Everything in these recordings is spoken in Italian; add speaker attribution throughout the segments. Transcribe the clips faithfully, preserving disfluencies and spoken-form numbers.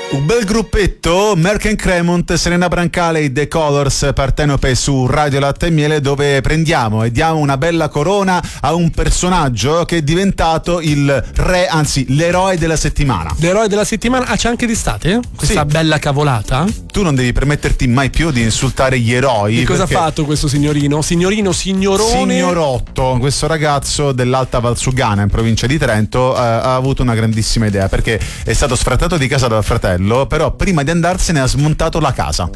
Speaker 1: Un bel gruppetto, Merck and Cremont, Serena Brancale e The Colors, Partenope su Radio Latte e Miele, dove prendiamo e diamo una bella corona a un personaggio che è diventato il re, anzi l'eroe della settimana.
Speaker 2: L'eroe della settimana? Ah, c'è anche d'estate? Questa
Speaker 1: Sì.
Speaker 2: bella cavolata?
Speaker 1: Tu non devi permetterti mai più di insultare gli eroi.
Speaker 2: Che cosa ha fatto questo signorino? Signorino, signorone?
Speaker 1: Signorotto, questo ragazzo dell'Alta Valsugana in provincia di Trento eh, ha avuto una grandissima idea, perché è stato sfrattato di casa dal fratello, però prima di andarsene ha smontato la casa.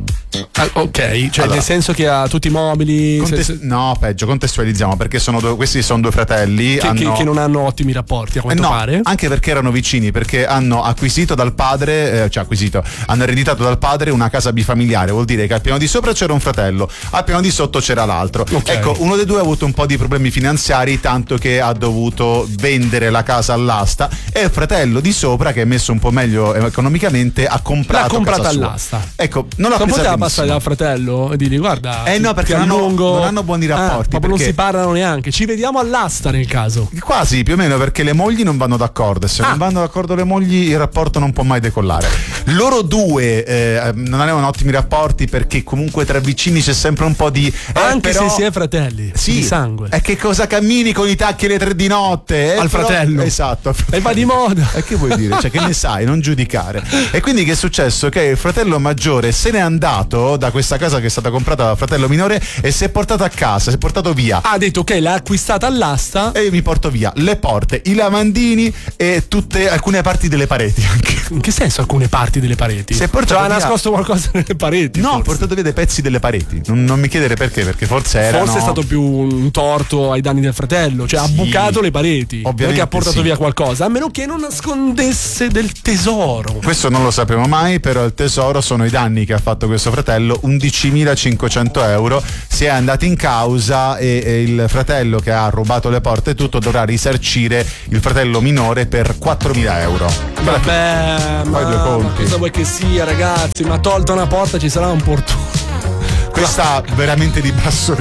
Speaker 2: Ah, ok, cioè
Speaker 1: Allora,
Speaker 2: nel senso che ha tutti i mobili.
Speaker 1: Contes-
Speaker 2: se- se-
Speaker 1: no, peggio, contestualizziamo, perché sono due, questi sono due fratelli
Speaker 2: che,
Speaker 1: hanno...
Speaker 2: che- che non hanno ottimi rapporti, a
Speaker 1: Eh
Speaker 2: quanto
Speaker 1: no,
Speaker 2: pare.
Speaker 1: anche perché erano vicini, perché hanno acquisito dal padre, eh, cioè acquisito, hanno ereditato dal padre una casa bifamiliare, vuol dire che al piano di sopra c'era un fratello, al piano di sotto c'era l'altro.
Speaker 2: Ok.
Speaker 1: Ecco, uno dei due ha avuto un po' di problemi finanziari, tanto che ha dovuto vendere la casa all'asta, e il fratello di sopra, che è messo un po' meglio economicamente, ha comprato
Speaker 2: L'ha comprata
Speaker 1: casa sua.
Speaker 2: all'asta.
Speaker 1: Ecco, non l'ha
Speaker 2: Non
Speaker 1: presa
Speaker 2: poteva
Speaker 1: benissimo.
Speaker 2: passare dal fratello e dirgli guarda,
Speaker 1: Eh no, perché
Speaker 2: ti
Speaker 1: non hanno-
Speaker 2: allungo.
Speaker 1: non hanno buoni rapporti,
Speaker 2: Ah, proprio non
Speaker 1: perché-
Speaker 2: si parlano neanche. Ci vediamo all'asta nel caso.
Speaker 1: Quasi, più o meno, perché le mogli non vanno d'accordo, e se
Speaker 2: Ah.
Speaker 1: non vanno d'accordo le mogli il rapporto non può mai decollare. Loro due eh, non avevano ottimi rapporti, perché comunque tra vicini c'è sempre un po' di eh,
Speaker 2: Anche
Speaker 1: però-
Speaker 2: se si è fratelli
Speaker 1: sì,
Speaker 2: di sangue.
Speaker 1: E che cosa cammini con i tacchi alle tre di notte? Eh,
Speaker 2: Al
Speaker 1: però-
Speaker 2: fratello.
Speaker 1: Esatto, al
Speaker 2: E
Speaker 1: fratello.
Speaker 2: va di moda.
Speaker 1: E che vuoi dire? Cioè, che ne sai? Non giudicare. E quindi che è successo? Che il fratello maggiore se n'è andato da questa casa che è stata comprata dal fratello minore e si è portato a casa, si è portato via.
Speaker 2: Ha detto ok, l'ha acquistata all'asta.
Speaker 1: E io mi porto via le porte, i lavandini e tutte alcune parti delle pareti anche.
Speaker 2: In che senso alcune parti delle pareti?
Speaker 1: Si è portato
Speaker 2: Cioè, ha
Speaker 1: via-
Speaker 2: nascosto qualcosa nelle pareti?
Speaker 1: No, ho
Speaker 2: forse.
Speaker 1: portato via dei pezzi delle pareti. Non, non mi chiedere perché, perché forse erano...
Speaker 2: Forse è stato più un torto ai danni del fratello, cioè
Speaker 1: Sì,
Speaker 2: ha bucato le pareti, non è
Speaker 1: ovviamente
Speaker 2: che ha portato
Speaker 1: sì.
Speaker 2: via qualcosa, a meno che non nascondesse del tesoro.
Speaker 1: Questo non lo sapremo mai, però il tesoro sono i danni che ha fatto questo fratello, undicimilacinquecento euro. Si è andato in causa e, e il fratello che ha rubato le porte e tutto dovrà risarcire il fratello minore per quattromila euro.
Speaker 2: Vabbè, ma,
Speaker 1: Fai due
Speaker 2: ma
Speaker 1: conti.
Speaker 2: cosa vuoi che sia, ragazzi? Ma tolta una porta ci sarà un portone.
Speaker 1: Questa veramente di basso